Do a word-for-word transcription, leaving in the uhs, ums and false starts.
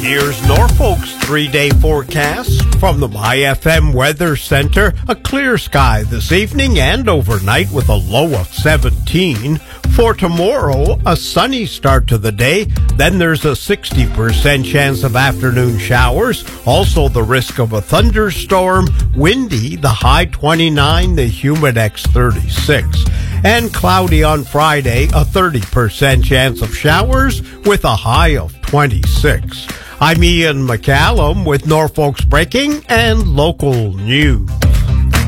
Here's Norfolk's three-day forecast from the My F M Weather Center. A clear sky this evening and overnight with a low of seventeen. For tomorrow, a sunny start to the day. Then there's a sixty percent chance of afternoon showers. Also the risk of a thunderstorm. Windy, the high twenty-nine, the humidex thirty-six. And cloudy on Friday, a thirty percent chance of showers with a high of twenty-six. I'm Ian McCallum with Norfolk's breaking and local news.